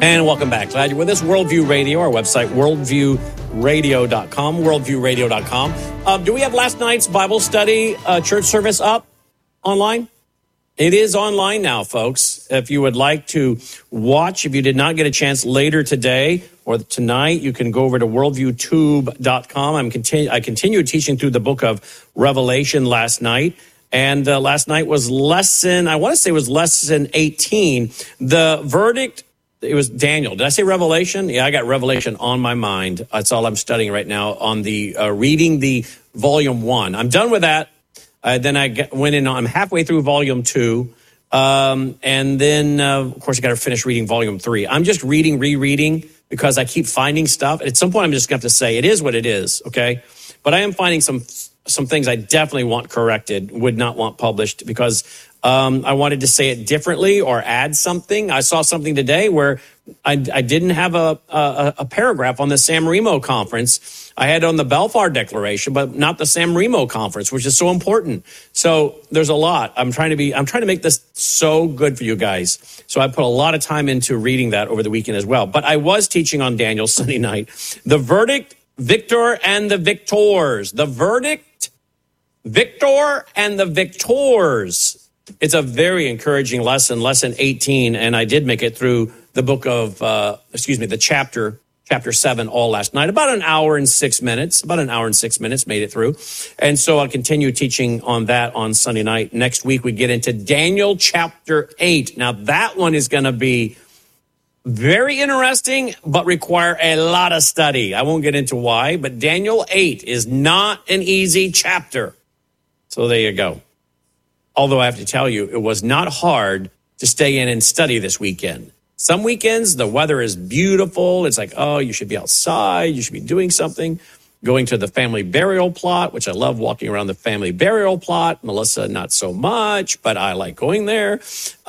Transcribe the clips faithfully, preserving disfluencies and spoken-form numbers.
And welcome back. Glad you're with us. Worldview Radio, our website, worldview radio dot com, worldview radio dot com. Uh, do we have last night's Bible study uh, church service up online? It is online now, folks. If you would like to watch, if you did not get a chance later today or tonight, you can go over to worldview tube dot com. I'm continu- I continued teaching through the book of Revelation last night. And uh, last night was lesson, I want to say it was lesson eighteen. The verdict, it was Daniel. Did I say Revelation? Yeah, I got Revelation on my mind. That's all I'm studying right now on the uh, reading the volume one. I'm done with that. Uh, then I get, went in, I'm halfway through volume two. Um, and then, uh, of course, I got to finish reading volume three. I'm just reading, rereading because I keep finding stuff. At some point, I'm just going to have to say it is what it is, okay? But I am finding some some things I definitely want corrected, would not want published because um, I wanted to say it differently or add something. I saw something today where I, I didn't have a, a, a paragraph on the San Remo conference. I had on the Balfour Declaration, but not the San Remo conference, which is so important. So there's a lot. I'm trying to be, I'm trying to make this so good for you guys. So I put a lot of time into reading that over the weekend as well. But I was teaching on Daniel Sunday night. The verdict, victor, and the victors. The verdict, victor, and the victors. It's a very encouraging lesson, lesson eighteen, and I did make it through the book of, uh, excuse me, the chapter, chapter seven all last night. About an hour and six minutes, about an hour and six minutes made it through. And so I'll continue teaching on that on Sunday night. Next week, we get into Daniel chapter eight. Now, that one is going to be very interesting, but require a lot of study. I won't get into why, but Daniel eight is not an easy chapter. So there you go. Although I have to tell you, it was not hard to stay in and study this weekend. Some weekends, the weather is beautiful. It's like, oh, you should be outside. You should be doing something. Going to the family burial plot, which I love walking around the family burial plot. Melissa, not so much, but I like going there.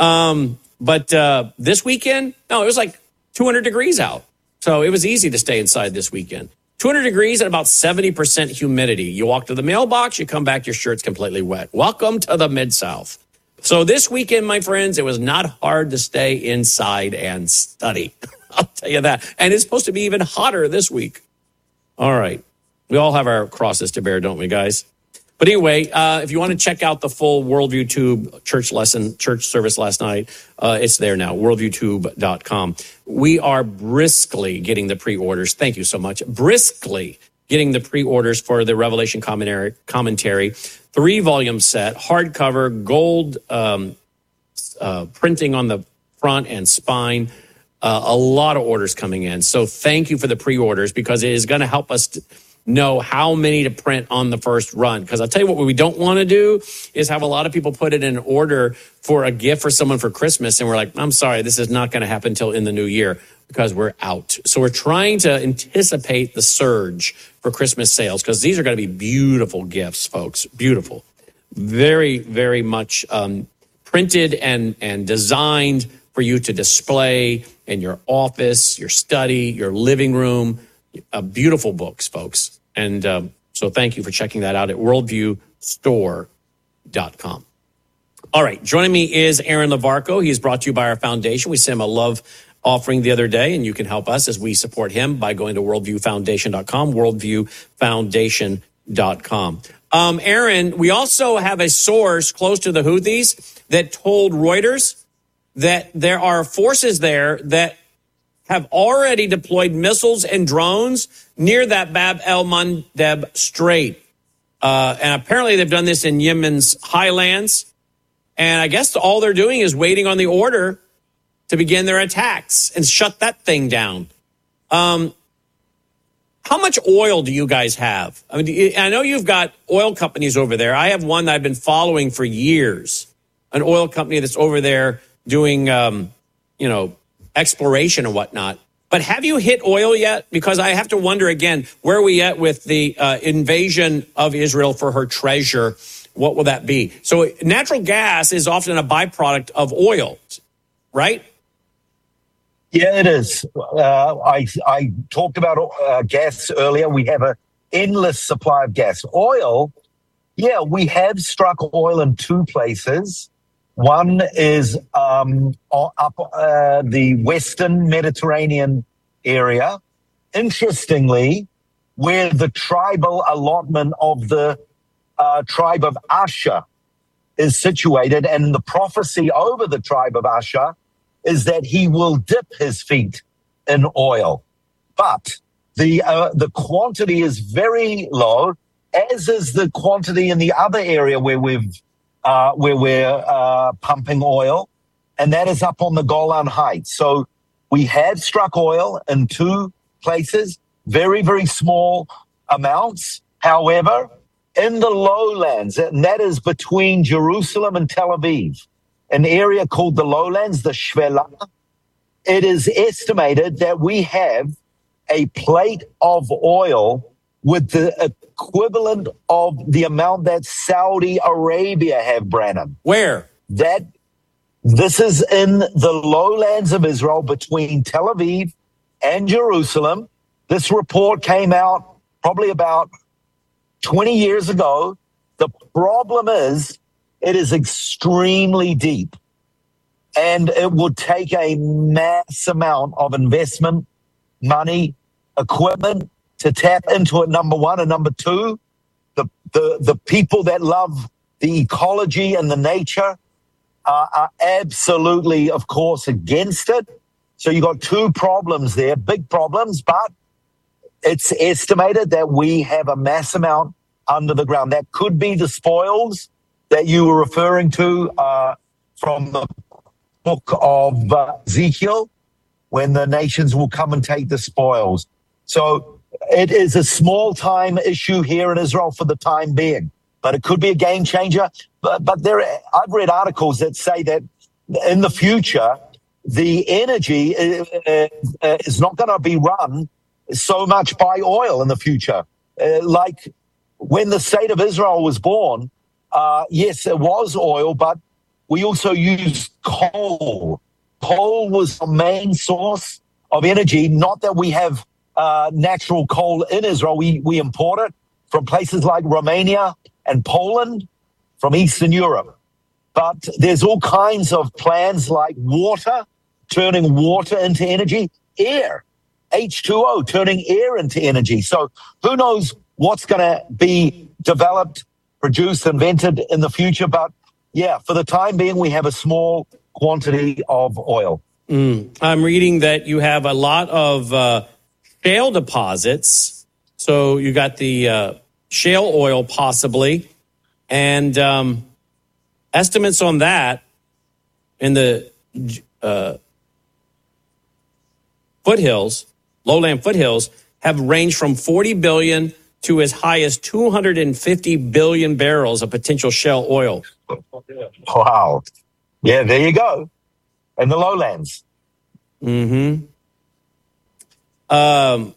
Um, but uh, this weekend, no, it was like two hundred degrees out. So it was easy to stay inside this weekend. two hundred degrees and about seventy percent humidity. You walk to the mailbox, you come back, your shirt's completely wet. Welcome to the Mid-South. So this weekend, my friends, it was not hard to stay inside and study. I'll tell you that. And it's supposed to be even hotter this week. All right. We all have our crosses to bear, don't we, guys? But anyway, uh, if you want to check out the full Worldview Tube church lesson, church service last night, uh, it's there now, worldview tube dot com. We are briskly getting the pre-orders. Thank you so much. Briskly getting the pre-orders for the Revelation commentary, commentary three-volume set, hardcover, gold um, uh, printing on the front and spine. Uh, a lot of orders coming in. So thank you for the pre-orders because it is going to help us to know how many to print on the first run. Because I'll tell you what we don't want to do is have a lot of people put it in order for a gift for someone for Christmas. And we're like, I'm sorry, this is not going to happen until in the new year because we're out. So we're trying to anticipate the surge for Christmas sales because these are going to be beautiful gifts, folks. Beautiful. Very, very much um, printed and, and designed for you to display in your office, your study, your living room. Uh, beautiful books, folks. And um, so thank you for checking that out at worldview store dot com. All right. Joining me is Aaron Lavarco. He is brought to you by our foundation. We sent him a love offering the other day, and you can help us as we support him by going to worldview foundation dot com, worldview foundation dot com. Um, Aaron, we also have a source close to the Houthis that told Reuters that there are forces there that have already deployed missiles and drones near that Bab el-Mandeb Strait. Uh, and apparently they've done this in Yemen's highlands. And I guess all they're doing is waiting on the order to begin their attacks and shut that thing down. Um, how much oil do you guys have? I mean, I know you've got oil companies over there. I have one that I've been following for years, an oil company that's over there doing, um, you know, exploration and whatnot. But have you hit oil yet? Because I have to wonder again, where are we at with the uh, invasion of Israel for her treasure? What will that be? So natural gas is often a byproduct of oil, right? Yeah, it is. Uh, I I talked about uh, gas earlier. We have an endless supply of gas. Oil, yeah, we have struck oil in two places. One is um, up uh, the Western Mediterranean area. Interestingly, where the tribal allotment of the uh, tribe of Asher is situated, and the prophecy over the tribe of Asher is that he will dip his feet in oil. But the uh, the quantity is very low, as is the quantity in the other area where we've uh, where we're uh, pumping oil, and that is up on the Golan Heights. So we have struck oil in two places, very, very small amounts. However, in the lowlands, and that is between Jerusalem and Tel Aviv, an area called the lowlands, the Shvela, it is estimated that we have a plate of oil with the equivalent of the amount that Saudi Arabia have, Brannon. Where? That this is in the lowlands of Israel between Tel Aviv and Jerusalem. This report came out probably about twenty years ago. The problem is it is extremely deep, and it would take a mass amount of investment, money, equipment to tap into it, number one. And number two, the the, the people that love the ecology and the nature uh, are absolutely, of course, against it. So you got two problems there, big problems, but it's estimated that we have a mass amount under the ground. That could be the spoils that you were referring to uh, from the book of uh, Ezekiel, when the nations will come and take the spoils. So it is a small time issue here in Israel for the time being, but it could be a game changer. But, but there, I've read articles that say that in the future, the energy uh, uh, is not going to be run so much by oil in the future. Uh, like when the state of Israel was born, uh, yes, it was oil, but we also used coal. Coal was the main source of energy. Not that we have uh, natural coal in Israel. We, we import it from places like Romania and Poland, from Eastern Europe. But there's all kinds of plans like water, turning water into energy, air, H two O, turning air into energy. So who knows what's going to be developed, produced, invented in the future. But yeah, for the time being, we have a small quantity of oil. Mm. I'm reading that you have a lot of uh, shale deposits. So you got the uh, shale oil possibly, and um, estimates on that in the uh, foothills, lowland foothills, have ranged from forty billion to as high as two hundred fifty billion barrels of potential shale oil. Wow. Yeah, there you go. In the lowlands. Mm-hmm. Um,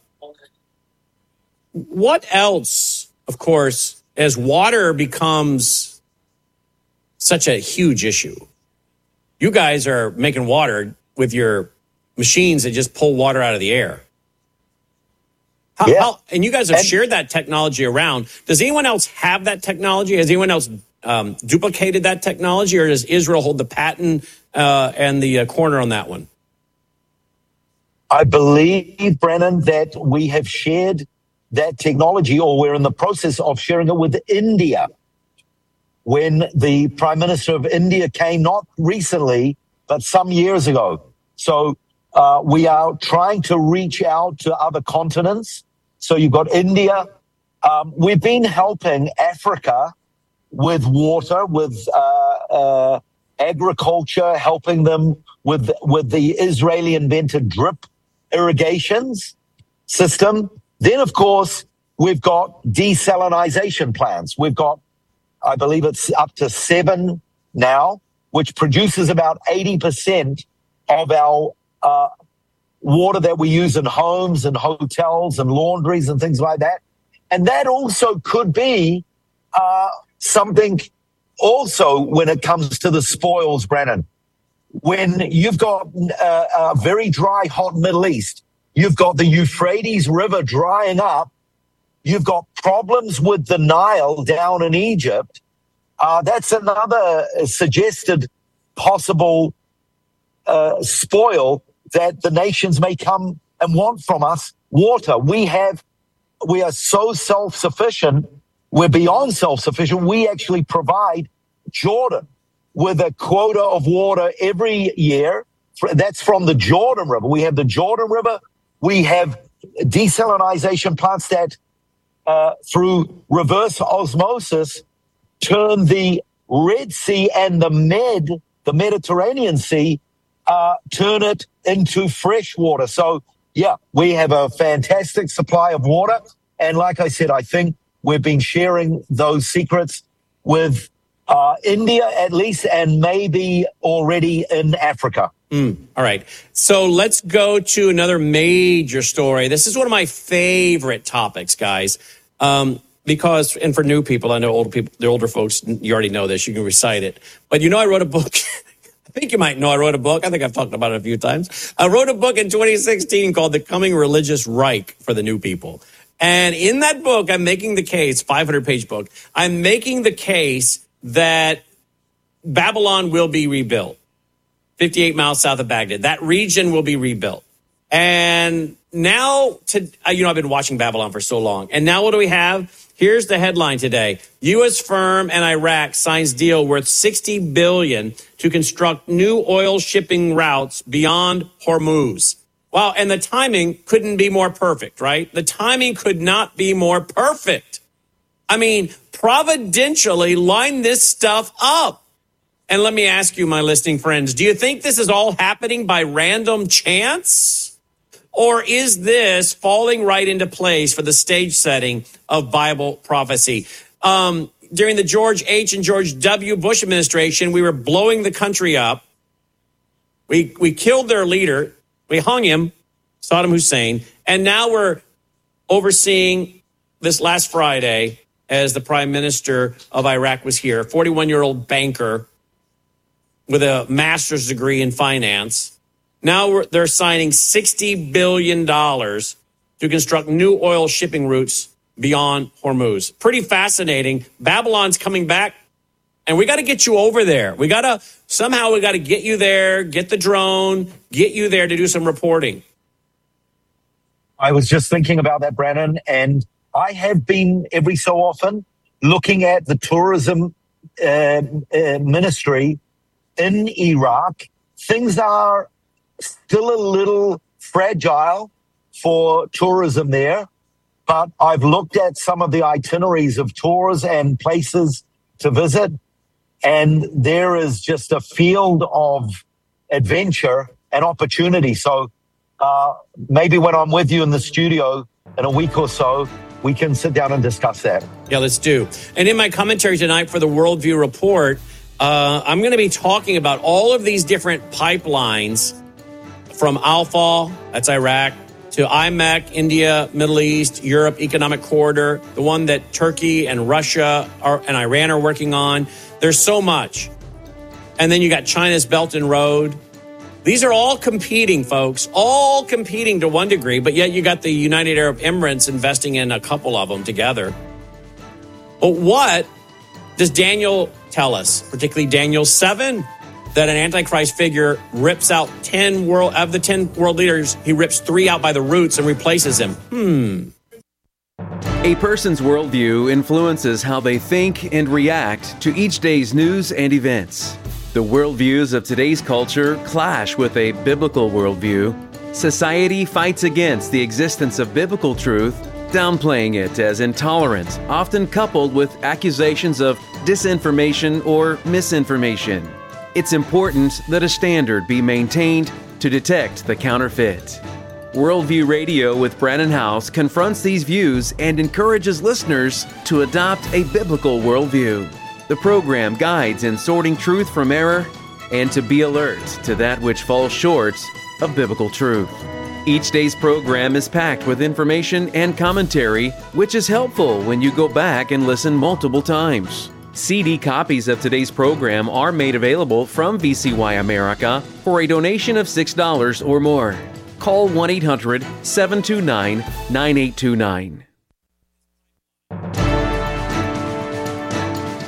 what else, of course, as water becomes such a huge issue? You guys are making water with your machines that just pull water out of the air. How, yeah. how, and you guys have and, shared that technology around. Does anyone else have that technology? Has anyone else um, duplicated that technology, or does Israel hold the patent uh, and the uh, corner on that one? I believe, Brennan, that we have shared that technology, or we're in the process of sharing it with India. When the Prime Minister of India came, not recently, but some years ago. So uh, we are trying to reach out to other continents. So you've got India. Um, we've been helping Africa with water, with uh, uh, agriculture, helping them with with the Israeli invented drip irrigations system. Then, of course, we've got desalinization plants. We've got, I believe it's up to seven now, which produces about eighty percent of our uh, water that we use in homes and hotels and laundries and things like that. And that also could be uh, something also when it comes to the spoils, Brennan. When you've got uh, a very dry, hot Middle East, you've got the Euphrates River drying up, you've got problems with the Nile down in Egypt. Uh, that's another suggested possible uh, spoil that the nations may come and want from us water. We have, we are so self-sufficient. We're beyond self-sufficient. We actually provide Jordan with a quota of water every year. That's from the Jordan River. We have the Jordan River. We have desalinization plants that, uh, through reverse osmosis, turn the Red Sea and the Med, the Mediterranean Sea, uh, turn it into fresh water. So, yeah, we have a fantastic supply of water. And like I said, I think we've been sharing those secrets with uh, India at least, and maybe already in Africa. Mm, all right. So let's go to another major story. This is one of my favorite topics, guys, um, because, and for new people, I know older people, the older folks, you already know this, you can recite it. But you know, I wrote a book. I think you might know I wrote a book. I think I've talked about it a few times. I wrote a book in twenty sixteen called The Coming Religious Reich for the New People. And in that book, I'm making the case, five hundred page book, I'm making the case that Babylon will be rebuilt. fifty-eight miles south of Baghdad. That region will be rebuilt. And now, to, you know, I've been watching Babylon for so long. And now what do we have? Here's the headline today. U S firm and Iraq signs deal worth sixty billion dollars to construct new oil shipping routes beyond Hormuz. Wow, and the timing couldn't be more perfect, right? The timing could not be more perfect. I mean, providentially line this stuff up. And let me ask you, my listening friends, do you think this is all happening by random chance? Or is this falling right into place for the stage setting of Bible prophecy? Um, during the George H. and George W. Bush administration, we were blowing the country up. We, we killed their leader. We hung him, Saddam Hussein. And now we're overseeing this last Friday, as the prime minister of Iraq was here, a forty-one-year-old banker with a master's degree in finance. Now we're, they're signing sixty billion dollars to construct new oil shipping routes beyond Hormuz. Pretty fascinating. Babylon's coming back, and we got to get you over there. We got to, somehow we got to get you there, get the drone, get you there to do some reporting. I was just thinking about that, Brandon, and I have been every so often looking at the tourism uh, uh, ministry in Iraq. Things are still a little fragile for tourism there, but I've looked at some of the itineraries of tours and places to visit, and there is just a field of adventure and opportunity. So uh, maybe when I'm with you in the studio in a week or so, we can sit down and discuss that. Yeah, let's do. And in my commentary tonight for the Worldview Report, uh, I'm going to be talking about all of these different pipelines from Al-Fa, that's Iraq, to I M E C, India, Middle East, Europe Economic Corridor, the one that Turkey and Russia are, and Iran are working on. There's so much. And then you got China's Belt and Road. These are all competing, folks, all competing to one degree, but yet you got the United Arab Emirates investing in a couple of them together. But what does Daniel tell us, particularly Daniel seven, that an Antichrist figure rips out ten world, of the ten world leaders, he rips three out by the roots and replaces them? Hmm. A person's worldview influences how they think and react to each day's news and events. The worldviews of today's culture clash with a biblical worldview. Society fights against the existence of biblical truth, downplaying it as intolerant, often coupled with accusations of disinformation or misinformation. It's important that a standard be maintained to detect the counterfeit. Worldview Radio with Brannon Howse confronts these views and encourages listeners to adopt a biblical worldview. The program guides in sorting truth from error and to be alert to that which falls short of biblical truth. Each day's program is packed with information and commentary, which is helpful when you go back and listen multiple times. C D copies of today's program are made available from V C Y America for a donation of six dollars or more. Call one eight hundred seven two nine nine eight two nine.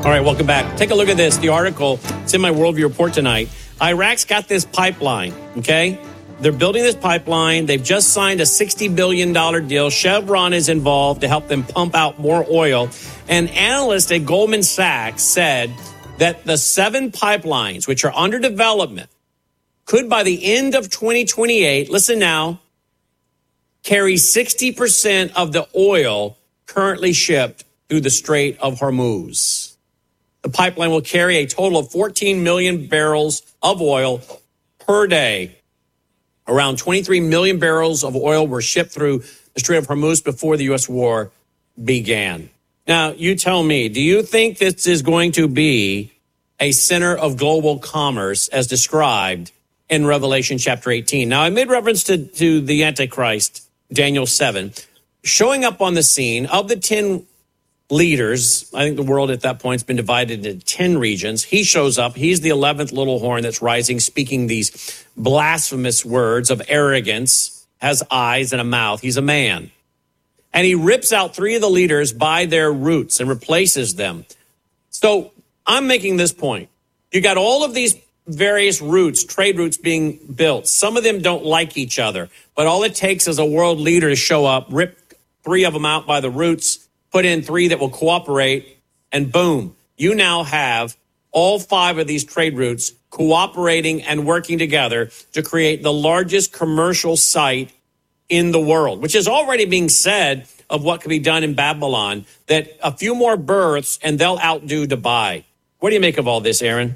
All right, welcome back. Take a look at this. The article, it's in my Worldview Report tonight. Iraq's got this pipeline, okay? They're building this pipeline. They've just signed a sixty billion dollars deal. Chevron is involved to help them pump out more oil. And analysts at Goldman Sachs said that the seven pipelines, which are under development, could by the end of twenty twenty-eight, listen now, carry sixty percent of the oil currently shipped through the Strait of Hormuz. The pipeline will carry a total of fourteen million barrels of oil per day. Around twenty-three million barrels of oil were shipped through the Strait of Hormuz before the U S war began. Now, you tell me, do you think this is going to be a center of global commerce as described in Revelation chapter eighteen? Now, I made reference to, to the Antichrist, Daniel seven, showing up on the scene. Of the ten leaders, I think the world at that point has been divided into ten regions. He shows up. He's the eleventh little horn that's rising, speaking these blasphemous words of arrogance, has eyes and a mouth. He's a man. And he rips out three of the leaders by their roots and replaces them. So I'm making this point. You got all of these various routes, trade routes being built. Some of them don't like each other, but all it takes is a world leader to show up, rip three of them out by the roots, put in three that will cooperate, and boom, you now have all five of these trade routes cooperating and working together to create the largest commercial site in the world, which is already being said of what can be done in Babylon, that a few more berths and they'll outdo Dubai. What do you make of all this, Aaron?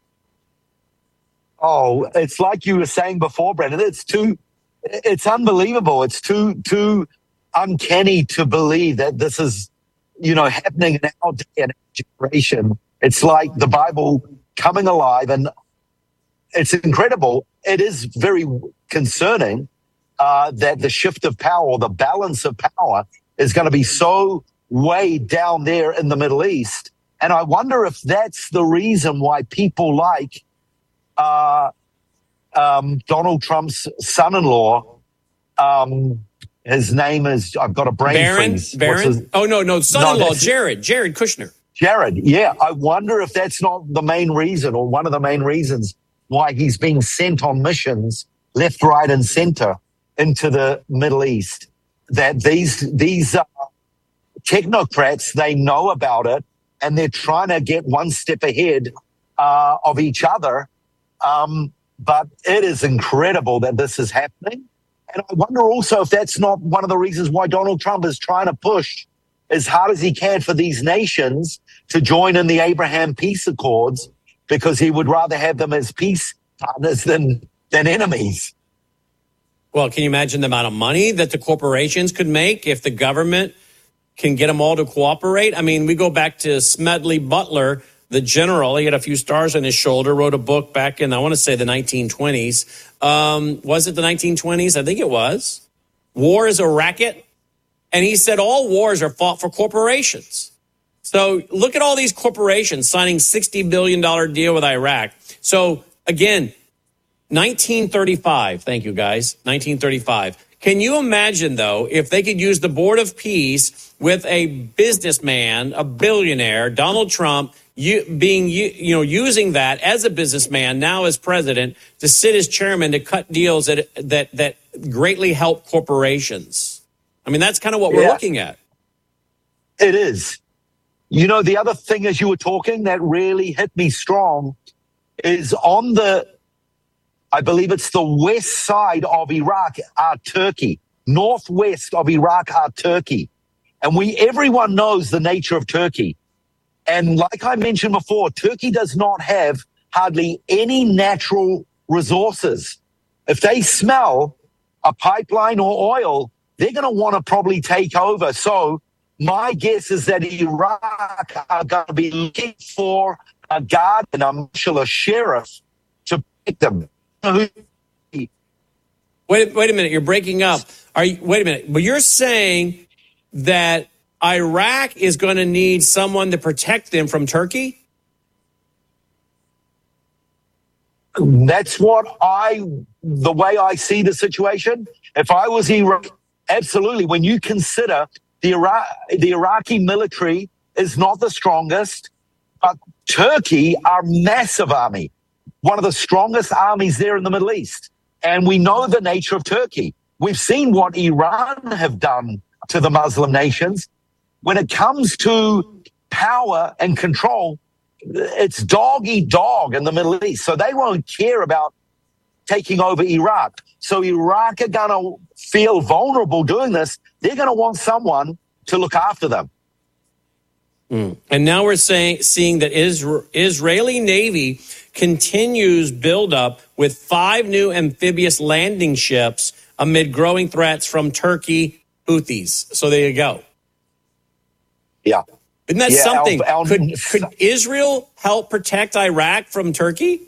Oh, it's like you were saying before, Brendan. It's too, it's unbelievable. It's too, too uncanny to believe that this is, you know, happening in our day and generation. It's like the Bible coming alive, and it's incredible. It is very concerning uh, that the shift of power, the balance of power, is going to be so way down there in the Middle East. And I wonder if that's the reason why people like uh, um, Donald Trump's son-in-law, um, his name is, I've got a brain Barron? freeze. Barron? Oh, no, no, son-in-law, No, Jared, Jared Kushner. Jared, yeah. I wonder if that's not the main reason, or one of the main reasons why he's being sent on missions left, right, and center into the Middle East. That these these uh, technocrats, they know about it, and they're trying to get one step ahead uh, of each other. Um, but it is incredible that this is happening. And I wonder also if that's not one of the reasons why Donald Trump is trying to push as hard as he can for these nations to join in the Abraham Peace Accords, because he would rather have them as peace partners than, than enemies. Well, can you imagine the amount of money that the corporations could make if the government can get them all to cooperate? I mean, we go back to Smedley Butler, the general. He had a few stars on his shoulder, wrote a book back in, I want to say, the nineteen twenties. Um, was it the nineteen twenties? I think it was. War is a racket. And he said all wars are fought for corporations. So look at all these corporations signing sixty billion dollars deal with Iraq. So again, nineteen thirty-five. Thank you, guys. nineteen thirty-five. Can you imagine, though, if they could use the Board of Peace with a businessman, a billionaire, Donald Trump, you, being you, you know using that as a businessman, now as president, to sit as chairman to cut deals that that that greatly help corporations? I mean, that's kind of what we're yeah, looking at. It is. You know, the other thing as you were talking that really hit me strong is on the, I believe it's the west side of Iraq are Turkey. Northwest of Iraq are Turkey. And we, everyone knows the nature of Turkey. And like I mentioned before, Turkey does not have hardly any natural resources. If they smell a pipeline or oil, they're going to want to probably take over. So my guess is that Iraq are going to be looking for a guard and a marshal, a sheriff to pick them. Wait, wait a minute. You're breaking up. Are you, wait a minute. But you're saying that Iraq is going to need someone to protect them from Turkey? That's what I, the way I see the situation. If I was Iraq, absolutely. When you consider the Iraq, the Iraqi military is not the strongest, But Turkey are massive army, one of the strongest armies there in the Middle East. And we know the nature of Turkey. We've seen what Iran have done to the Muslim nations. When it comes to power and control, it's dog eat dog in the Middle East. So they won't care about taking over Iraq. So Iraq are going to feel vulnerable doing this. They're going to want someone to look after them. Mm. And now we're saying, seeing that Isra- Israeli Navy continues buildup with five new amphibious landing ships amid growing threats from Turkey Houthis. So there you go. Yeah. Isn't that yeah, something? Our, our, could, could Israel help protect Iraq from Turkey?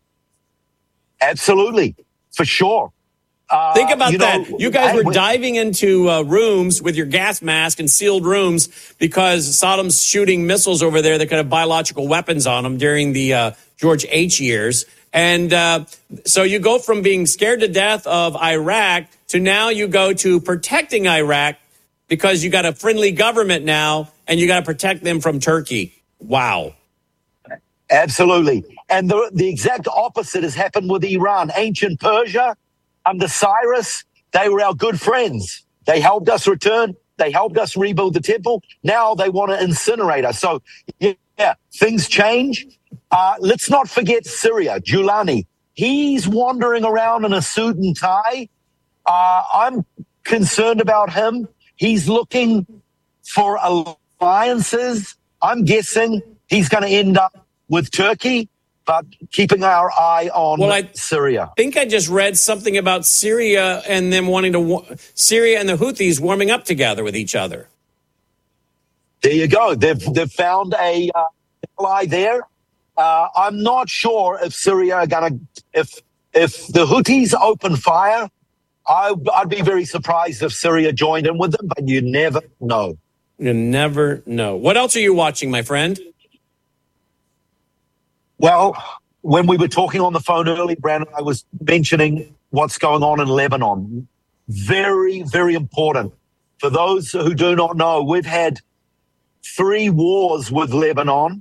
Absolutely, for sure. Uh, Think about you that. know, you guys I, were diving into uh, rooms with your gas mask and sealed rooms because Saddam's shooting missiles over there that could have biological weapons on them during the uh, George H years. And uh, so you go from being scared to death of Iraq to now you go to protecting Iraq because you got a friendly government now and you got to protect them from Turkey. Wow. Absolutely. And the, the exact opposite has happened with Iran. Ancient Persia, under Cyrus, they were our good friends. They helped us return. They helped us rebuild the temple. Now they want to incinerate us. So, yeah, things change. Uh, let's not forget Syria, Giuliani. He's wandering around in a suit and tie. Uh, I'm concerned about him. He's looking for alliances. I'm guessing he's going to end up with Turkey, but keeping our eye on well, I Syria. I think I just read something about Syria and them wanting to, Syria and the Houthis warming up together with each other. There you go. They've, they've found a uh, ally there. Uh, I'm not sure if Syria are going to, if, if the Houthis open fire, I, I'd be very surprised if Syria joined in with them, but you never know. You never know. What else are you watching, my friend? Well, when we were talking on the phone earlier, Brandon, I was mentioning what's going on in Lebanon. Very, very important. For those who do not know, we've had three wars with Lebanon,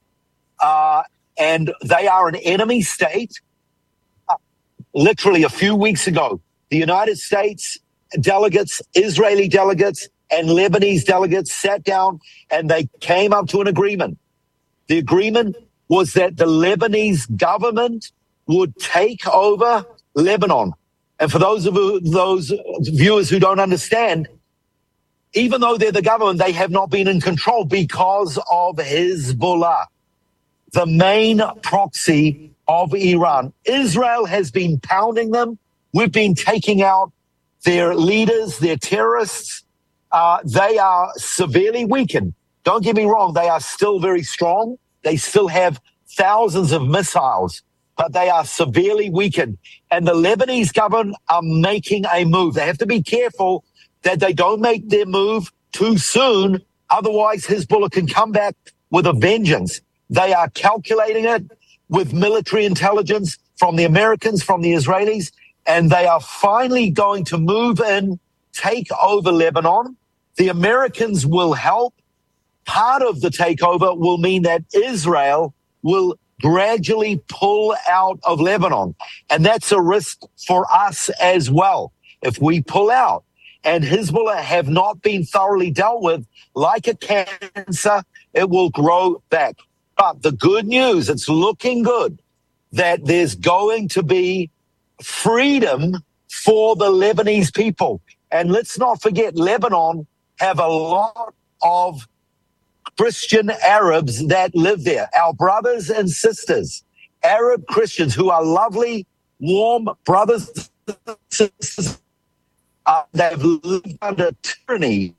uh, and they are an enemy state. Uh, literally a few weeks ago, the United States delegates, Israeli delegates, and Lebanese delegates sat down and they came up to an agreement. The agreement was that the Lebanese government would take over Lebanon. And for those of you, those viewers who don't understand, even though they're the government, they have not been in control because of Hezbollah, the main proxy of Iran. Israel has been pounding them. We've been taking out their leaders, their terrorists. Uh, they are severely weakened. Don't get me wrong, they are still very strong. They still have thousands of missiles, but they are severely weakened. And the Lebanese government are making a move. They have to be careful that they don't make their move too soon. Otherwise, Hezbollah can come back with a vengeance. They are calculating it with military intelligence from the Americans, from the Israelis, and they are finally going to move in, take over Lebanon. The Americans will help. Part of the takeover will mean that Israel will gradually pull out of Lebanon. And that's a risk for us as well. If we pull out and Hezbollah have not been thoroughly dealt with, like a cancer, it will grow back. But the good news, it's looking good that there's going to be freedom for the Lebanese people. And let's not forget, Lebanon have a lot of Christian Arabs that live there, our brothers and sisters, Arab Christians who are lovely, warm brothers and sisters. Uh, they've lived under tyranny,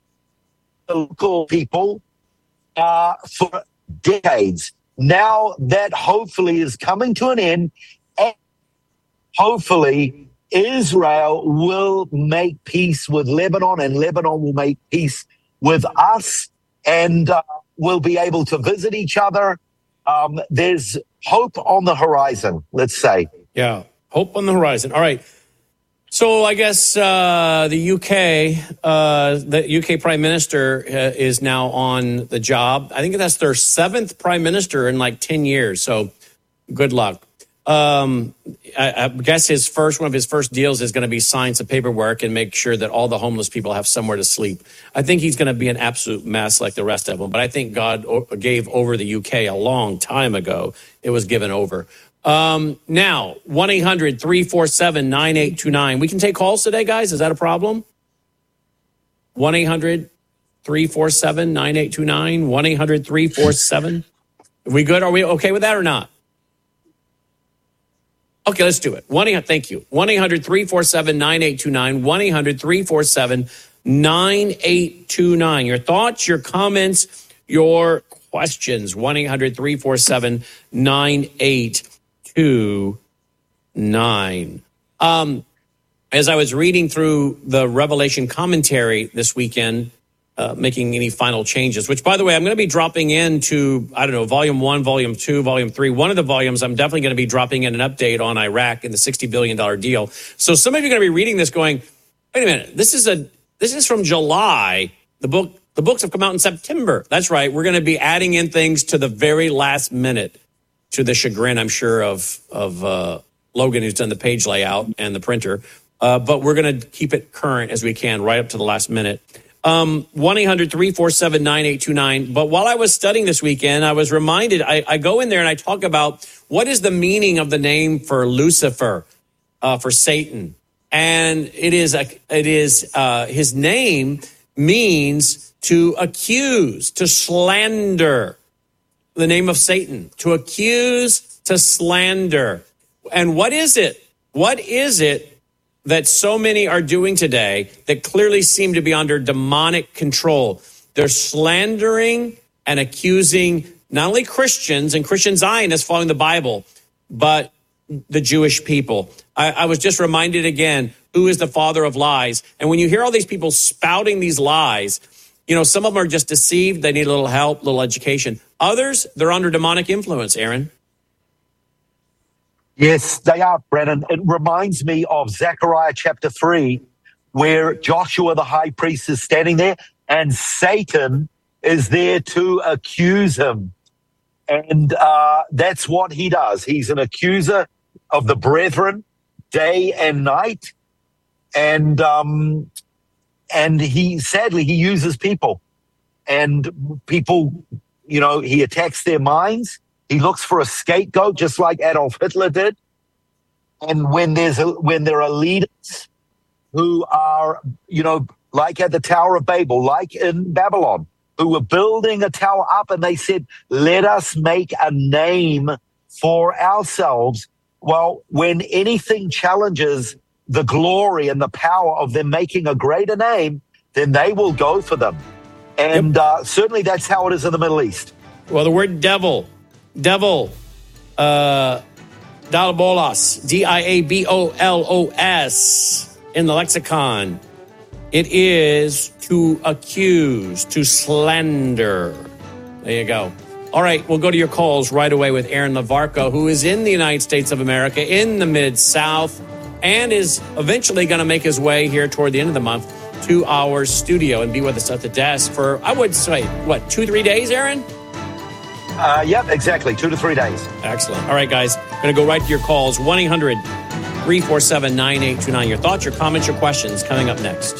the local people, uh, for decades. Now that hopefully is coming to an end, and hopefully Israel will make peace with Lebanon, and Lebanon will make peace with us. And uh, we'll be able to visit each other. Um, there's hope on the horizon, let's say. Yeah, hope on the horizon. All right. So I guess uh, the U K, uh, the U K Prime Minister uh, is now on the job. I think that's their seventh Prime Minister in like ten years. So good luck. Um, I, I guess his first one of his first deals is going to be sign some paperwork and make sure that all the homeless people have somewhere to sleep. I think he's going to be an absolute mess like the rest of them. But I think God o- gave over the U K a long time ago. It was given over. Um, now, one eight hundred three four seven nine eight two nine. We can take calls today, guys. Is that a problem? one eight hundred three four seven nine eight two nine. one eight hundred three four seven. Are we good? Are we okay with that or not? Okay, let's do it. one eight hundred, thank you. one eight hundred three four seven nine eight two nine. one eight hundred three four seven nine eight two nine. Your thoughts, your comments, your questions. one eight hundred three four seven nine eight two nine. Um, as I was reading through the Revelation commentary this weekend, Uh, making any final changes, which, by the way, I'm going to be dropping into, I don't know, volume one, volume two, volume three. One of the volumes, I'm definitely going to be dropping in an update on Iraq and the sixty billion dollars deal. So some of you are going to be reading this going, wait a minute, this is a this is from July. The book, the books have come out in September. That's right. We're going to be adding in things to the very last minute, to the chagrin, I'm sure, of, of uh, Logan, who's done the page layout and the printer. Uh, but we're going to keep it current as we can, right up to the last minute. Um, one eight hundred three four seven nine eight two nine. But while I was studying this weekend, I was reminded, I, I go in there and I talk about what is the meaning of the name for Lucifer, uh, for Satan. And it is, a, it is, uh, his name means to accuse, to slander, the name of Satan, to accuse, to slander. And what is it? What is it that so many are doing today that clearly seem to be under demonic control? They're slandering and accusing not only Christians and Christian Zionists following the Bible, but the Jewish people. I, I was just reminded again, who is the father of lies? And when you hear all these people spouting these lies, you know, some of them are just deceived. They need a little help, a little education. Others, they're under demonic influence, Aaron. Yes, they are, Brennan. It reminds me of Zechariah chapter three, where Joshua the high priest is standing there and Satan is there to accuse him. And uh, that's what he does. He's an accuser of the brethren day and night. And um, and he, sadly, he uses people. And people, you know, he attacks their minds. He looks for a scapegoat, just like Adolf Hitler did. And when there's a, when there are leaders who are, you know, like at the Tower of Babel, like in Babylon, who were building a tower up and they said, let us make a name for ourselves. Well, when anything challenges the glory and the power of them making a greater name, then they will go for them. And yep. uh, certainly that's how it is in the Middle East. Well, the word devil, devil, uh, Diabolos, D I A B O L O S in the lexicon. It is to accuse, to slander. There you go. All right, we'll go to your calls right away with Aaron Lavarco, who is in the United States of America, in the Mid-South, and is eventually going to make his way here toward the end of the month to our studio and be with us at the desk for, I would say, what, two, three days, Aaron? Uh, yep, exactly. Two to three days. Excellent. All right, guys. Going to go right to your calls. one eight hundred three four seven nine eight two nine. Your thoughts, your comments, your questions coming up next.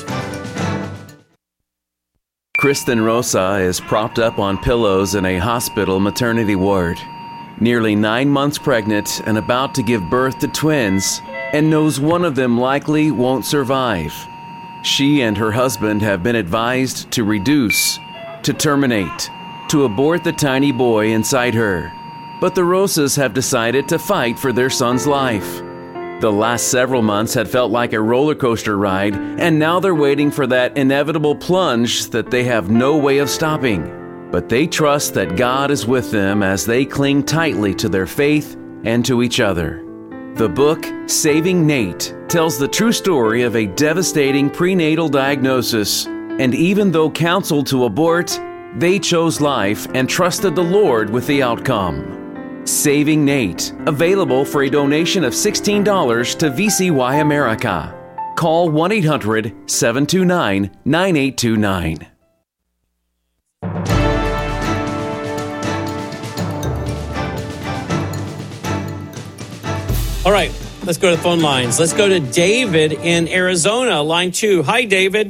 Kristen Rosa is propped up on pillows in a hospital maternity ward. Nearly nine months pregnant and about to give birth to twins, and knows one of them likely won't survive. She and her husband have been advised to reduce, to terminate, to abort the tiny boy inside her. But the Rosas have decided to fight for their son's life. The last several months had felt like a roller coaster ride, and now they're waiting for that inevitable plunge that they have no way of stopping. But they trust that God is with them as they cling tightly to their faith and to each other. The book, Saving Nate, tells the true story of a devastating prenatal diagnosis, and even though counseled to abort, they chose life and trusted the Lord with the outcome. Saving Nate, available for a donation of sixteen dollars to V C Y America. Call one eight hundred seven two nine nine eight two nine. All right, let's go to the phone lines. Let's go to David in Arizona, line two. Hi, David.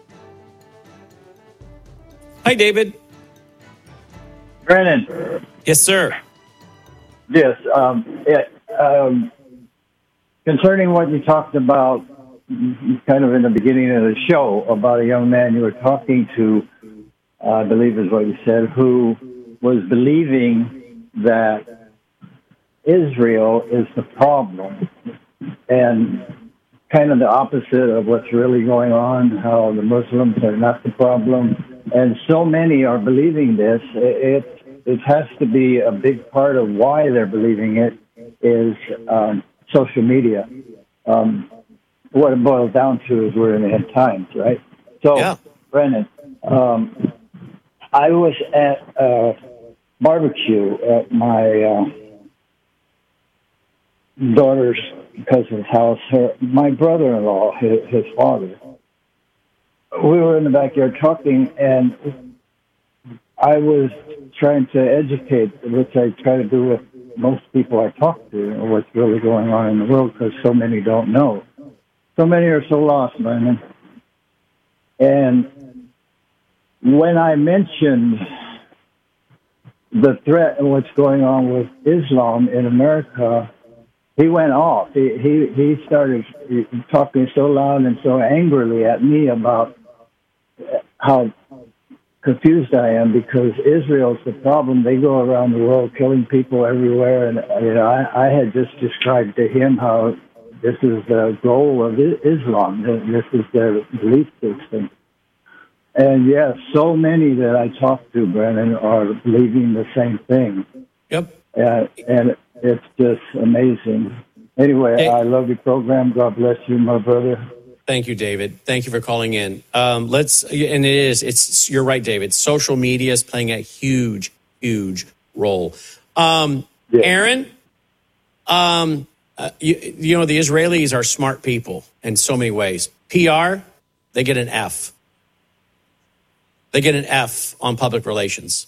Hi, David. Brennan. Yes, sir. Yes. Um, it, um, concerning what you talked about kind of in the beginning of the show about a young man you were talking to, uh, I believe is what you said, who was believing that Israel is the problem, and kind of the opposite of what's really going on, how the Muslims are not the problem. And so many are believing this. It, it has to be a big part of why they're believing it is um, social media. Um, what it boils down to is we're in the end times, right? So, yeah. Brennan, um, I was at a barbecue at my uh, daughter's cousin's house. Her, my brother-in-law, his, his father. We were in the backyard talking, and I was trying to educate, which I try to do with most people I talk to, what's really going on in the world, because so many don't know. So many are so lost, Brandon. And when I mentioned the threat and what's going on with Islam in America, he went off. He, he he started talking so loud and so angrily at me about how confused I am, because Israel's the problem. They go around the world killing people everywhere, and you know, I, I had just described to him how this is the goal of Islam. This is their belief system. And yes, so many that I talk to, Brennan, are believing the same thing. Yep. Uh, and it's just amazing. Anyway, hey. I love your program. God bless you, my brother. Thank you, David. Thank you for calling in. Um, let's, and it is, it's, you're right, David. Social media is playing a huge, huge role. Um, yeah. Aaron, um, uh, you, you know, the Israelis are smart people in so many ways. P R, they get an F. They get an F on public relations.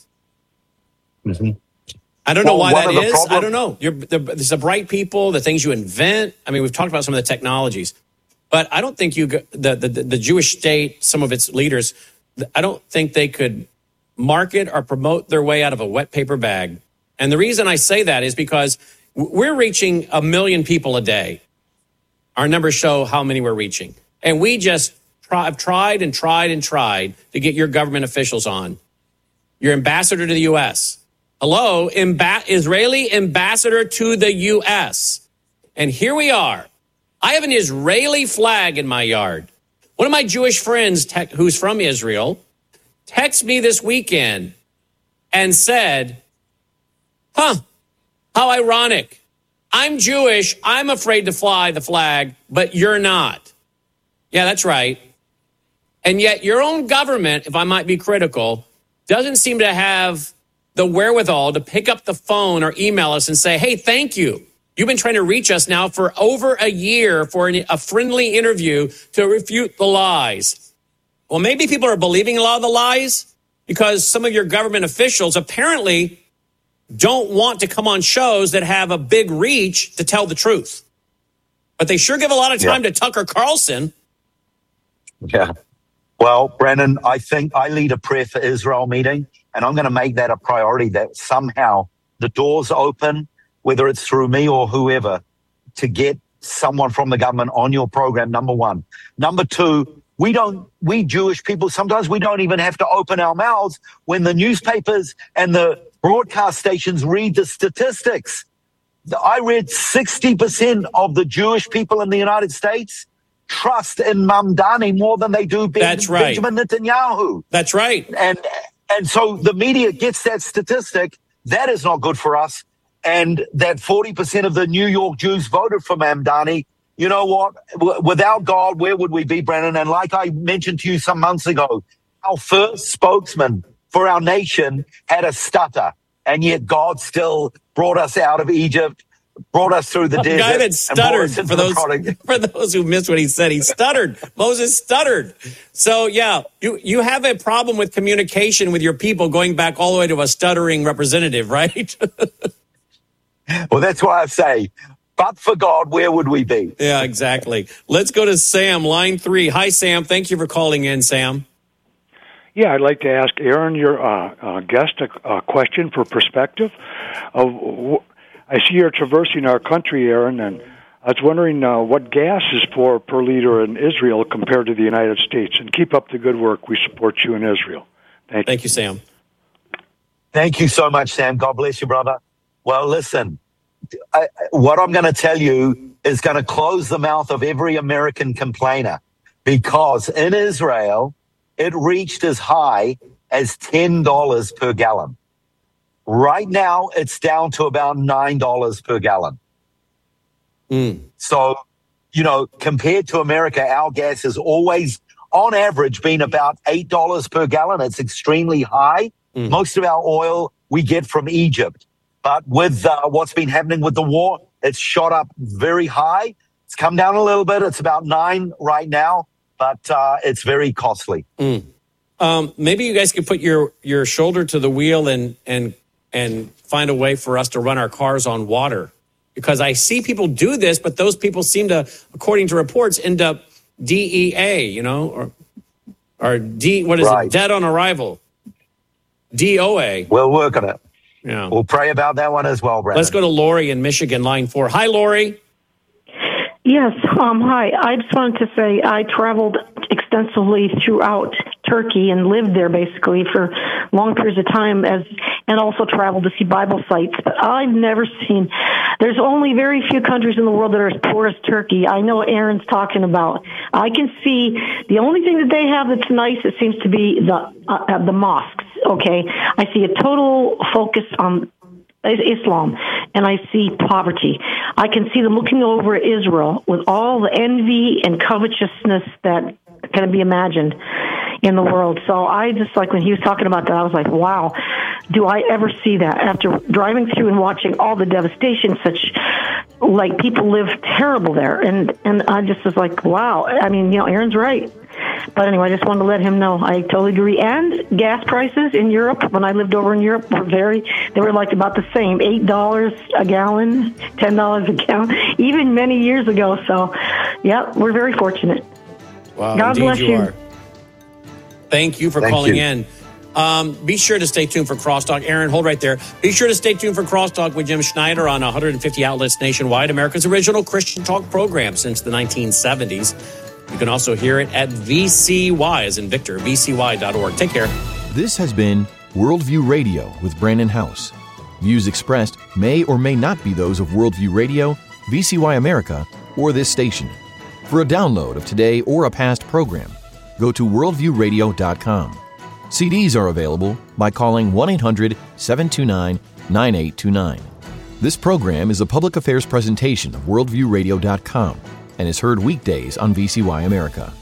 Mm-hmm. I don't know well, why that is. Problem- I don't know. You're, the, there's the bright people, the things you invent. I mean, we've talked about some of the technologies. But I don't think you, the, the the Jewish state, some of its leaders, I don't think they could market or promote their way out of a wet paper bag. And the reason I say that is because we're reaching a million people a day. Our numbers show how many we're reaching. And we just try, have tried and tried and tried to get your government officials on. Your ambassador to the U S. Hello, Imba- Israeli ambassador to the U S. And here we are. I have an Israeli flag in my yard. One of my Jewish friends te- who's from Israel texted me this weekend and said, huh, how ironic. I'm Jewish. I'm afraid to fly the flag, but you're not. Yeah, that's right. And yet your own government, if I might be critical, doesn't seem to have the wherewithal to pick up the phone or email us and say, hey, thank you. You've been trying to reach us now for over a year for an, a friendly interview to refute the lies. Well, maybe people are believing a lot of the lies because some of your government officials apparently don't want to come on shows that have a big reach to tell the truth. But they sure give a lot of time yeah. to Tucker Carlson. Yeah. Well, Brennan, I think I lead a prayer for Israel meeting, and I'm going to make that a priority, that somehow the doors open, whether it's through me or whoever, to get someone from the government on your program, number one. Number two, we don't, we Jewish people, sometimes we don't even have to open our mouths when the newspapers and the broadcast stations read the statistics. I read sixty percent of the Jewish people in the United States trust in Mamdani more than they do ben, That's right. Benjamin Netanyahu. That's right. And, and so the media gets that statistic. That is not good for us. And that forty percent of the New York Jews voted for Mamdani. You know what? W- without God, where would we be, Brennan? And like I mentioned to you some months ago, our first spokesman for our nation had a stutter, and yet God still brought us out of Egypt. brought us through the A desert. guy that stuttered, for those, the for those who missed what he said. He stuttered. Moses stuttered. So, yeah, you, you have a problem with communication with your people going back all the way to a stuttering representative, right? Well, that's why I say, but for God, where would we be? Yeah, exactly. Let's go to Sam, line three. Hi, Sam. Thank you for calling in, Sam. Yeah, I'd like to ask Aaron, your uh, uh, guest, a, a question for perspective. Uh, w- I see you're traversing our country, Aaron, and I was wondering uh, what gas is for per liter in Israel compared to the United States. And keep up the good work. We support you in Israel. Thank you. Thank you, Sam. Thank you so much, Sam. God bless you, brother. Well, listen, I, what I'm going to tell you is going to close the mouth of every American complainer, because in Israel, it reached as high as ten dollars per gallon. Right now, it's down to about nine dollars per gallon. Mm. So, you know, compared to America, our gas has always, on average, been about eight dollars per gallon. It's extremely high. Mm. Most of our oil we get from Egypt. But with uh, what's been happening with the war, it's shot up very high. It's come down a little bit. It's about nine right now, but uh, it's very costly. Mm. Um, maybe you guys could put your, your shoulder to the wheel and and and find a way for us to run our cars on water. Because I see people do this, but those people seem to, according to reports, end up D E A, you know, or or D, what is right. it? Dead on arrival. D O A. We'll work on it. Yeah. We'll pray about that one as well, Brandon. Let's go to Lori in Michigan, line four. Hi, Lori. Yes, um, hi. I just wanted to say I traveled extensively throughout Turkey and lived there basically for long periods of time, as and also traveled to see Bible sites. But I've never seen, there's only very few countries in the world that are as poor as Turkey. I know what Aaron's talking about. I can see the only thing that they have that's nice, it seems to be the uh, the mosques. Okay, I see a total focus on Islam, and I see poverty. I can see them looking over at Israel with all the envy and covetousness that can be imagined in the world. So I just, like, when he was talking about that, I was like, wow, do I ever see that? After driving through and watching all the devastation, such, like, people live terrible there. And, and I just was like, wow. I mean, you know, Aaron's right. But anyway, I just wanted to let him know I totally agree. And gas prices in Europe, when I lived over in Europe, were very, they were like about the same, eight dollars a gallon, ten dollars a gallon, even many years ago. So, yeah, we're very fortunate. Wow, God indeed bless you, you. are. Thank you for Thank calling you. in. Um, be sure to stay tuned for Crosstalk. Aaron, hold right there. Be sure to stay tuned for Crosstalk with Jim Schneider on one hundred fifty outlets nationwide, America's original Christian talk program since the nineteen seventies. You can also hear it at V C Y, as in Victor, V C Y dot org. Take care. This has been Worldview Radio with Brandon House. Views expressed may or may not be those of Worldview Radio, V C Y America, or this station. For a download of today or a past program, go to worldview radio dot com. C Ds are available by calling one eight hundred seven two nine nine eight two nine. This program is a public affairs presentation of worldview radio dot com and is heard weekdays on V C Y America.